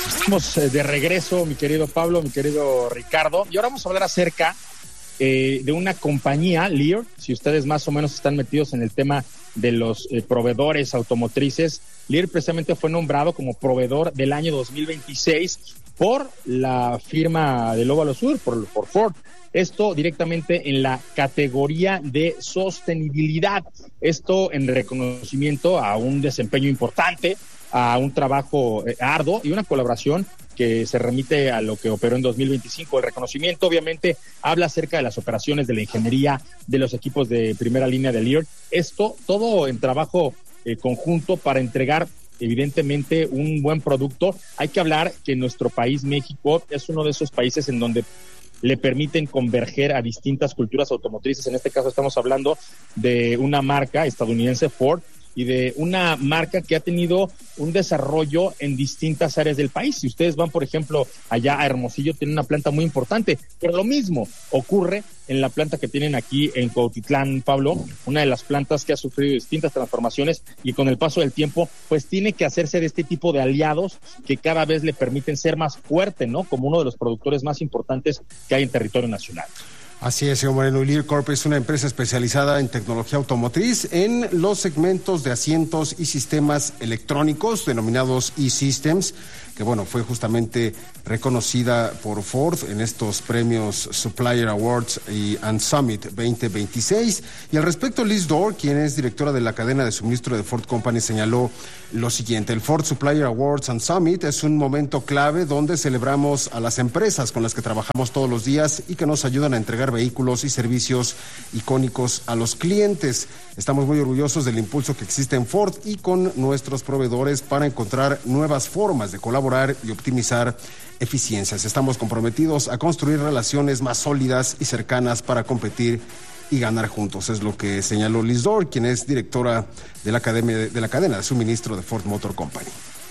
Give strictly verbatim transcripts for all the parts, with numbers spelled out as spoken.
Estamos de regreso, mi querido Pablo, mi querido Ricardo, y ahora vamos a hablar acerca eh, de una compañía, Lear. Si ustedes más o menos están metidos en el tema de los eh, proveedores automotrices, Lear precisamente fue nombrado como proveedor del año dos mil veintiséis por la firma del Óvalo Sur, por, por Ford. Esto directamente en la categoría de sostenibilidad. Esto en reconocimiento a un desempeño importante, a un trabajo eh, arduo y una colaboración que se remite a lo que operó en dos mil veinticinco. El reconocimiento obviamente habla acerca de las operaciones, de la ingeniería, de los equipos de primera línea de Lear. Esto todo en trabajo eh, conjunto para entregar evidentemente un buen producto. Hay que hablar que nuestro país, México, es uno de esos países en donde le permiten converger a distintas culturas automotrices. En este caso estamos hablando de una marca estadounidense, Ford, y de una marca que ha tenido un desarrollo en distintas áreas del país. Si ustedes van, por ejemplo, allá a Hermosillo, tienen una planta muy importante, pero lo mismo ocurre en la planta que tienen aquí en Cuautitlán, Pablo, una de las plantas que ha sufrido distintas transformaciones y con el paso del tiempo, pues tiene que hacerse de este tipo de aliados que cada vez le permiten ser más fuerte, ¿no? Como uno de los productores más importantes que hay en territorio nacional. Así es, señor Moreno. Lear Corp es una empresa especializada en tecnología automotriz en los segmentos de asientos y sistemas electrónicos denominados E-Systems, que bueno, fue justamente reconocida por Ford en estos premios Supplier Awards y and Summit veinte veintiséis. Y al respecto, Liz Dorr, quien es directora de la cadena de suministro de Ford Company, señaló lo siguiente: el Ford Supplier Awards and Summit es un momento clave donde celebramos a las empresas con las que trabajamos todos los días y que nos ayudan a entregar vehículos y servicios icónicos a los clientes. Estamos muy orgullosos del impulso que existe en Ford y con nuestros proveedores para encontrar nuevas formas de colaborar y optimizar eficiencias. Estamos comprometidos a construir relaciones más sólidas y cercanas para competir y ganar juntos. Es lo que señaló Liz Dorr, quien es directora de la academia de, de la cadena de suministro de Ford Motor Company.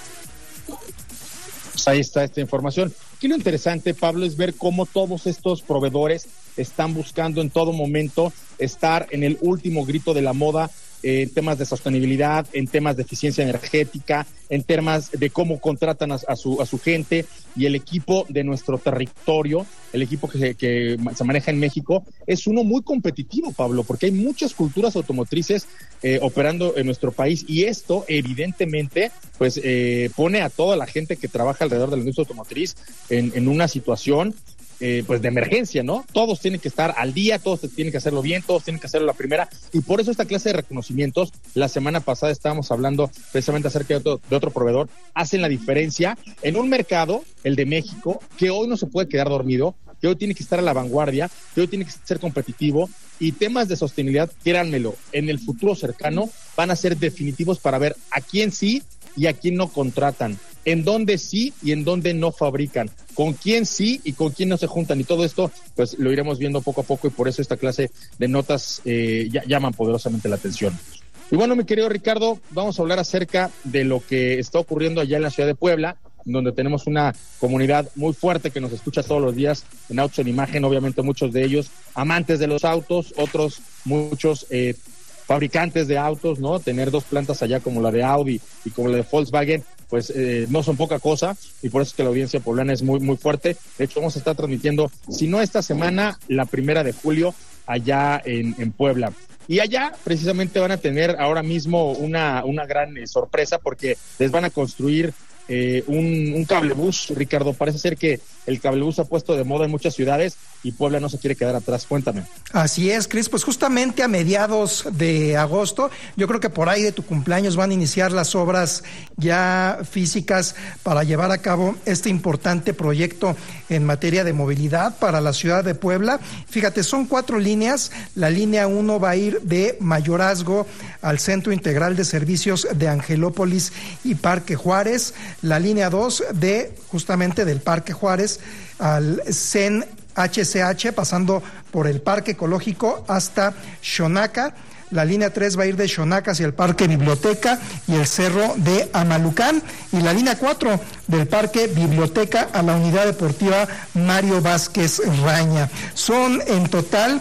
Pues ahí está esta información. Aquí lo interesante, Pablo, es ver cómo todos estos proveedores están buscando en todo momento estar en el último grito de la moda en temas de sostenibilidad, en temas de eficiencia energética, en temas de cómo contratan a, a, su, a su gente, y el equipo de nuestro territorio, el equipo que se, que se maneja en México, es uno muy competitivo, Pablo, porque hay muchas culturas automotrices eh, operando en nuestro país, y esto evidentemente pues eh, pone a toda la gente que trabaja alrededor de la industria automotriz en, en una situación Eh, pues de emergencia, ¿no? Todos tienen que estar al día, todos tienen que hacerlo bien, todos tienen que hacerlo la primera, y por eso esta clase de reconocimientos, la semana pasada estábamos hablando precisamente acerca de otro, de otro proveedor, hacen la diferencia en un mercado, el de México, que hoy no se puede quedar dormido, que hoy tiene que estar a la vanguardia, que hoy tiene que ser competitivo, y temas de sostenibilidad, créanmelo, en el futuro cercano van a ser definitivos para ver a quién sí y a quién no contratan, en dónde sí y en dónde no fabrican, con quién sí y con quién no se juntan, y todo esto pues lo iremos viendo poco a poco, y por eso esta clase de notas eh, llaman poderosamente la atención. Y bueno, mi querido Ricardo, vamos a hablar acerca de lo que está ocurriendo allá en la ciudad de Puebla, donde tenemos una comunidad muy fuerte que nos escucha todos los días en Autos en Imagen, obviamente muchos de ellos amantes de los autos, otros muchos eh, fabricantes de autos, ¿no? Tener dos plantas allá como la de Audi y como la de Volkswagen, pues eh, no son poca cosa, y por eso es que la audiencia poblana es muy, muy fuerte. De hecho, vamos a estar transmitiendo, si no esta semana, la primera de julio allá en, en Puebla. Y allá precisamente van a tener ahora mismo una, una gran eh, sorpresa, porque les van a construir eh, un, un cablebús, Ricardo. Parece ser que el cablebús se ha puesto de moda en muchas ciudades y Puebla no se quiere quedar atrás. Cuéntame. Así es, Cris, pues justamente a mediados de agosto, yo creo que por ahí de tu cumpleaños van a iniciar las obras ya físicas para llevar a cabo este importante proyecto en materia de movilidad para la ciudad de Puebla. Fíjate, son cuatro líneas. La línea uno va a ir de Mayorazgo al Centro Integral de Servicios de Angelópolis y Parque Juárez. La línea dos de justamente del Parque Juárez al C E N H C H, pasando por el Parque Ecológico hasta Xonaca. La línea tres va a ir de Xonaca hacia el Parque Biblioteca y el Cerro de Amalucán. Y la línea cuatro del Parque Biblioteca a la Unidad Deportiva Mario Vázquez Raña. Son en total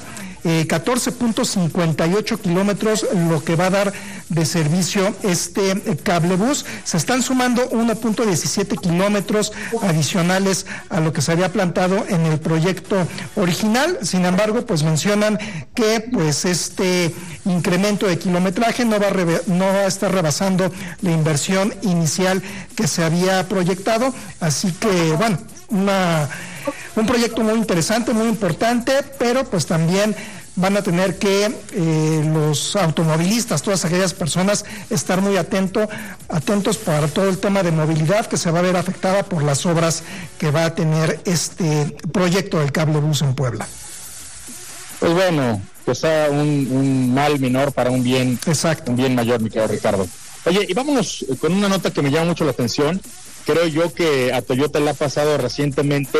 eh, catorce punto cincuenta y ocho kilómetros lo que va a dar de servicio este eh, cablebús. Se están sumando uno punto diecisiete kilómetros adicionales a lo que se había plantado en el proyecto original. Sin embargo, pues mencionan que pues este incremento de kilometraje no va a, rebe- no va a estar rebasando la inversión inicial que se había proyectado. Así que, bueno, una, un proyecto muy interesante, muy importante, pero pues también van a tener que eh, los automovilistas, todas aquellas personas, estar muy atento, atentos para todo el tema de movilidad que se va a ver afectada por las obras que va a tener este proyecto del cablebús en Puebla. Pues bueno, que sea un, un mal menor para un bien, Exacto. un bien mayor, mi querido Ricardo. Oye, y vámonos con una nota que me llama mucho la atención. Creo yo que a Toyota le ha pasado recientemente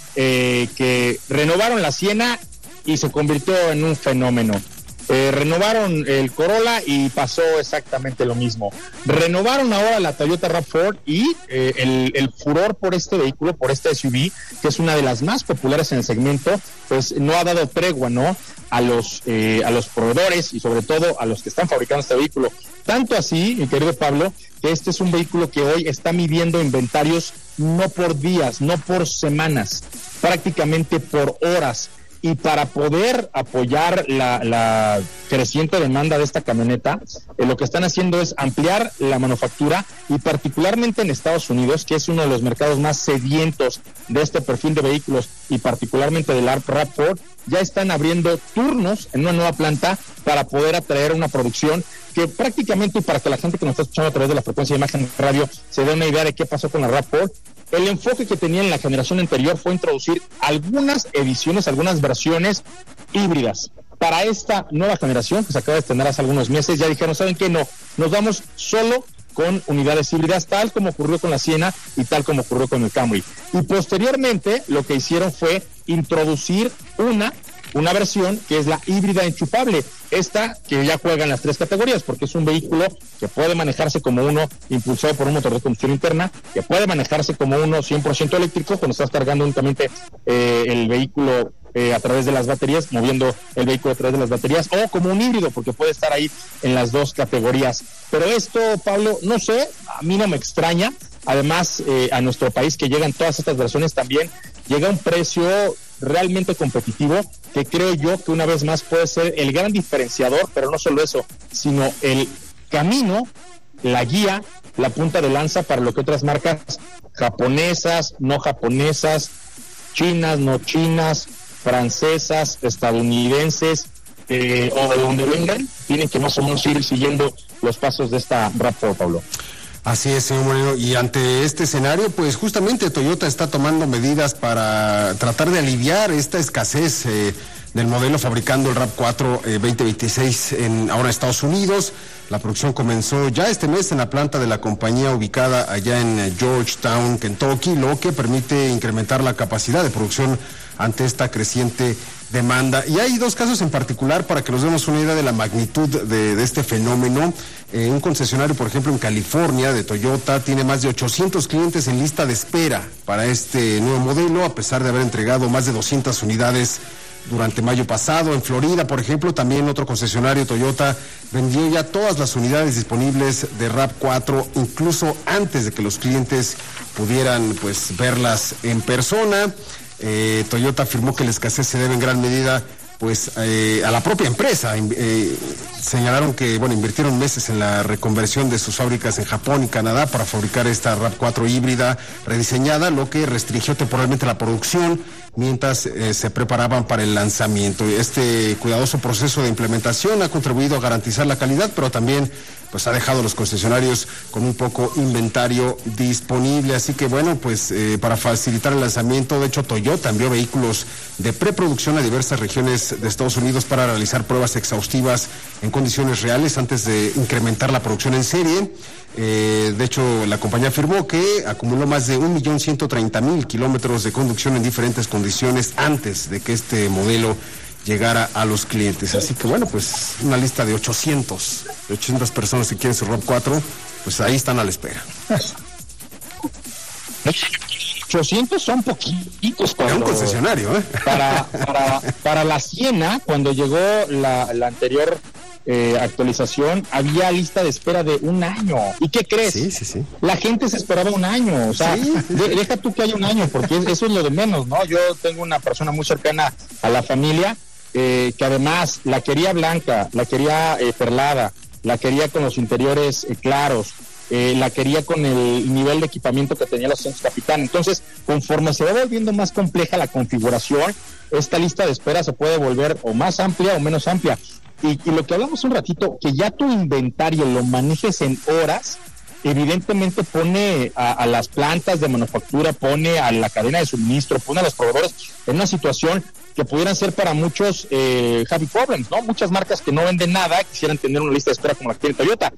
eh, que renovaron la Siena y se convirtió en un fenómeno. Eh, renovaron el Corolla y pasó exactamente lo mismo. Renovaron ahora la Toyota RAV cuatro y eh, el, el furor por este vehículo, por este S U V, que es una de las más populares en el segmento, pues no ha dado tregua, ¿no?, a los eh, a los proveedores y sobre todo a los que están fabricando este vehículo. Tanto así, mi querido Pablo, que este es un vehículo que hoy está midiendo inventarios no por días, no por semanas, prácticamente por horas. Y para poder apoyar la, la creciente demanda de esta camioneta, eh, lo que están haciendo es ampliar la manufactura, y particularmente en Estados Unidos, que es uno de los mercados más sedientos de este perfil de vehículos, y particularmente del RAV cuatro, ya están abriendo turnos en una nueva planta para poder atraer una producción que prácticamente, y para que la gente que nos está escuchando a través de la frecuencia de Imagen Radio se dé una idea de qué pasó con la RAV cuatro, el enfoque que tenía en la generación anterior fue introducir algunas ediciones, algunas versiones híbridas. Para esta nueva generación, que se acaba de estrenar hace algunos meses, ya dijeron, ¿saben qué? No, nos vamos solo con unidades híbridas, tal como ocurrió con la Siena y tal como ocurrió con el Camry. Y posteriormente, lo que hicieron fue introducir una una versión que es la híbrida enchufable, esta que ya juega en las tres categorías, porque es un vehículo que puede manejarse como uno impulsado por un motor de combustión interna, que puede manejarse como uno cien por ciento eléctrico cuando estás cargando únicamente eh, el vehículo eh, a través de las baterías, moviendo el vehículo a través de las baterías, o como un híbrido, porque puede estar ahí en las dos categorías. Pero esto, Pablo, no sé, a mí no me extraña. Además, eh, a nuestro país que llegan todas estas versiones también, llega a un precio realmente competitivo, que creo yo que una vez más puede ser el gran diferenciador, pero no solo eso, sino el camino, la guía, la punta de lanza para lo que otras marcas japonesas, no japonesas, chinas, no chinas, francesas, estadounidenses, eh, o de donde vengan, tienen que más o menos ir siguiendo los pasos de esta RAV cuatro, Pablo. Así es, señor Moreno, y ante este escenario, pues justamente Toyota está tomando medidas para tratar de aliviar esta escasez eh, del modelo, fabricando el RAV cuatro eh, veinte veintiséis en ahora Estados Unidos. La producción comenzó ya este mes en la planta de la compañía ubicada allá en eh, Georgetown, Kentucky, lo que permite incrementar la capacidad de producción ante esta creciente demanda. Y hay dos casos en particular para que nos demos una idea de la magnitud de, de este fenómeno. Eh, un concesionario, por ejemplo, en California, de Toyota, tiene más de ochocientos clientes en lista de espera para este nuevo modelo, a pesar de haber entregado más de doscientas unidades durante mayo pasado. En Florida, por ejemplo, también otro concesionario, Toyota, vendió ya todas las unidades disponibles de RAV cuatro, incluso antes de que los clientes pudieran, pues, verlas en persona. Eh, Toyota afirmó que la escasez se debe en gran medida pues eh, a la propia empresa. Eh, señalaron que, bueno, invirtieron meses en la reconversión de sus fábricas en Japón y Canadá para fabricar esta RAV cuatro híbrida rediseñada, lo que restringió temporalmente la producción mientras eh, se preparaban para el lanzamiento. Este cuidadoso proceso de implementación ha contribuido a garantizar la calidad, pero también pues ha dejado a los concesionarios con un poco inventario disponible. Así que bueno, pues eh, para facilitar el lanzamiento, de hecho Toyota envió vehículos de preproducción a diversas regiones de Estados Unidos para realizar pruebas exhaustivas en condiciones reales antes de incrementar la producción en serie. Eh, de hecho, la compañía afirmó que acumuló más de un millón ciento treinta mil kilómetros de conducción en diferentes condiciones antes de que este modelo llegara a los clientes. Así que bueno, pues una lista de ochocientas personas que quieren su RAV cuatro, pues ahí están a la espera. ochocientos son poquitos. Para un concesionario, ¿eh? Para, para, para la Siena, cuando llegó la, la anterior eh, actualización, había lista de espera de un año. ¿Y qué crees? Sí, sí, sí. La gente se esperaba un año. O sea, sí, sí, de, sí. deja tú que haya un año, porque eso es lo de menos, ¿no? Yo tengo una persona muy cercana a la familia eh, que además la quería blanca, la quería eh, perlada, la quería con los interiores eh, claros. Eh, la quería con el nivel de equipamiento que tenía los Centros Capitán. Entonces, conforme se va volviendo más compleja la configuración, esta lista de espera se puede volver o más amplia o menos amplia. Y, y lo que hablamos un ratito, que ya tu inventario lo manejes en horas, evidentemente pone a, a las plantas de manufactura, pone a la cadena de suministro, pone a los proveedores en una situación que pudieran ser para muchos eh, happy problems, ¿no? Muchas marcas que no venden nada quisieran tener una lista de espera como la que tiene Toyota.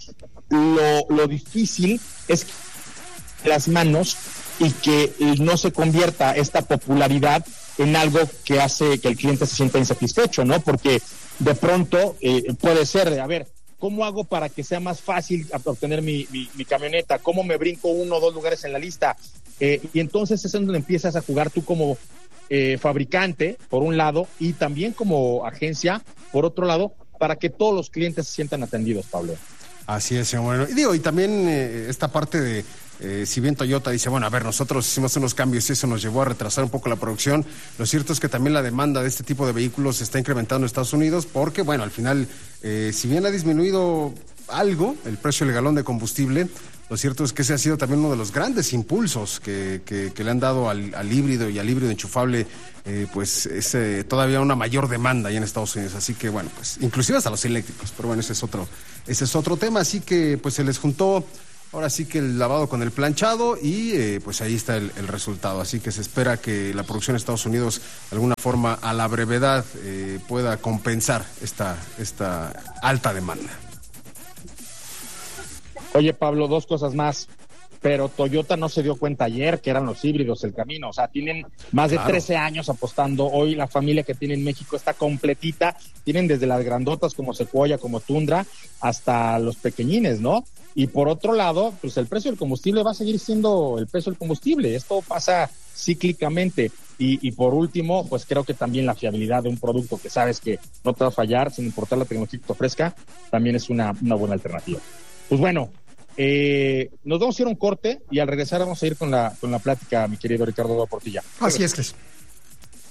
Lo, lo difícil es que las manos y que no se convierta esta popularidad en algo que hace que el cliente se sienta insatisfecho, ¿no? Porque de pronto eh, puede ser de, a ver, ¿cómo hago para que sea más fácil obtener mi, mi, mi camioneta? ¿Cómo me brinco uno o dos lugares en la lista? Eh, y entonces es en donde empiezas a jugar tú como eh, fabricante, por un lado, y también como agencia, por otro lado, para que todos los clientes se sientan atendidos, Pablo. Así es, señor Moreno. Y digo, y también eh, esta parte de, eh, si bien Toyota dice, bueno, a ver, nosotros hicimos unos cambios y eso nos llevó a retrasar un poco la producción, lo cierto es que también la demanda de este tipo de vehículos se está incrementando en Estados Unidos porque, bueno, al final, eh, si bien ha disminuido algo el precio del galón de combustible, lo cierto es que ese ha sido también uno de los grandes impulsos que, que, que le han dado al, al híbrido y al híbrido enchufable, eh, pues es eh, todavía una mayor demanda ahí en Estados Unidos. Así que bueno, pues inclusive hasta los eléctricos, pero bueno, ese es otro, ese es otro tema. Así que pues se les juntó ahora sí que el lavado con el planchado y eh, pues ahí está el, el resultado. Así que se espera que la producción de Estados Unidos de alguna forma a la brevedad eh, pueda compensar esta, esta alta demanda. Oye, Pablo, dos cosas más, pero Toyota no se dio cuenta ayer que eran los híbridos el camino, o sea, tienen más de Claro. trece años apostando. Hoy la familia que tiene en México está completita, tienen desde las grandotas como Sequoia, como Tundra, hasta los pequeñines, ¿no? Y por otro lado, pues el precio del combustible va a seguir siendo el precio del combustible, esto pasa cíclicamente. Y, y por último, pues creo que también la fiabilidad de un producto que sabes que no te va a fallar, sin importar la tecnología que te ofrezca, también es una, una buena alternativa. Pues bueno, eh, nos vamos a ir a un corte y al regresar vamos a ir con la, con la plática, mi querido Ricardo Portilla. Así es, Cris.